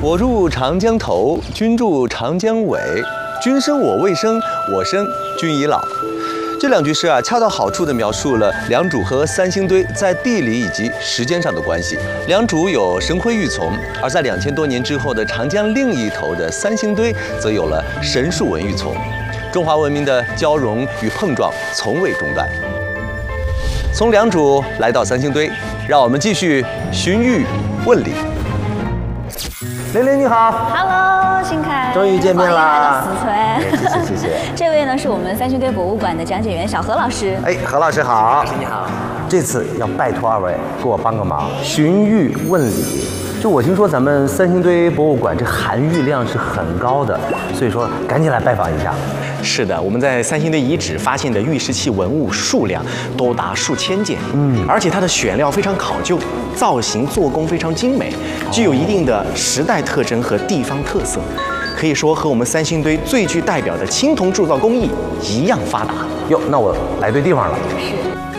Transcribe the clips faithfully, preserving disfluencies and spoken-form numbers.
我住长江头，君住长江尾。君生我未生，我生君已老。这两句诗啊，恰到好处地描述了良渚和三星堆在地理以及时间上的关系。良渚有神辉玉琮，而在两千多年之后的长江另一头的三星堆，则有了神树文玉琮。中华文明的交融与碰撞从未中断。从良渚来到三星堆，让我们继续寻玉问礼。玲玲你好 ，Hello， 新凯， 终于见面啦！ 死存， 谢谢谢谢。 这位呢是我们三星堆博物馆的讲解员小何老师。 哎，何老师好。 老师你好。 这次要拜托二位给我帮个忙，寻玉问礼。就我听说咱们三星堆博物馆这含玉量是很高的，所以说赶紧来拜访一下。 是的，我们在三星堆遗址发现的玉石器文物数量多达数千件，嗯，而且它的选料非常考究，造型做工非常精美，具有一定的时代特征和地方特色，可以说和我们三星堆最具代表的青铜铸造工艺一样发达。 哟，那我来对地方了。 是。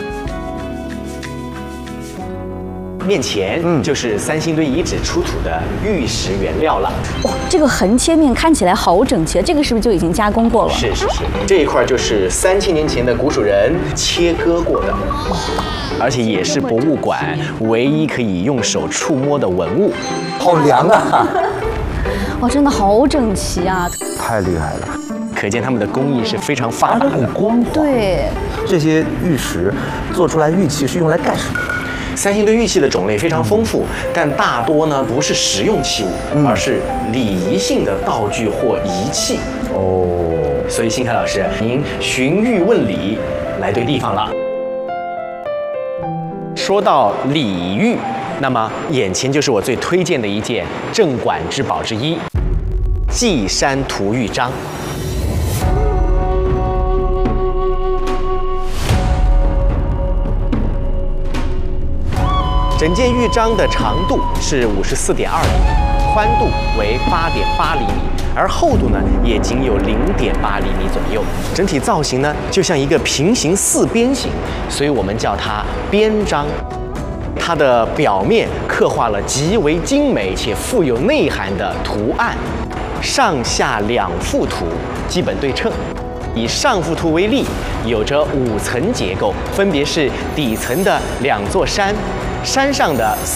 面前嗯就是三星堆遗址出土的玉石原料了。 哇，这个横切面看起来好整齐，这个是不是就已经加工过了？ 是是是，这一块就是三千年前的古蜀人切割过的，而且也是博物馆唯一可以用手触摸的文物。 好凉啊！ 哇，真的好整齐啊！ 太厉害了， 可见他们的工艺是非常发达的， 很光滑。 对， 这些玉石做出来玉器是用来干什么的？ 三星堆玉器的种类非常丰富，但大多呢不是实用器物，嗯、而是礼仪性的道具或仪器。哦，所以新凯老师，您寻玉问礼来对地方了。说到礼玉，那么眼前就是我最推荐的一件镇馆之宝之一——稷山图玉章。整件玉章的长度是五十四点二厘米，宽度为八点八厘米，而厚度呢也仅有零点八厘米左右。整体造型呢就像一个平行四边形，所以我们叫它边章。它的表面刻画了极为精美且富有内涵的图案，上下两幅图基本对称。以上幅图为例，有着五层结构，分别是底层的两座山。山上的